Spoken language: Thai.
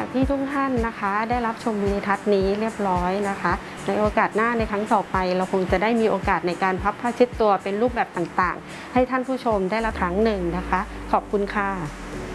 ที่ทุกท่านนะคะได้รับชมวิดีทัศน์นี้เรียบร้อยนะคะในโอกาสหน้าในครั้งต่อไปเราคงจะได้มีโอกาสในการพับผ้าเช็ดตัวเป็นรูปแบบต่างๆให้ท่านผู้ชมได้ละครั้งหนึ่งนะคะขอบคุณค่ะ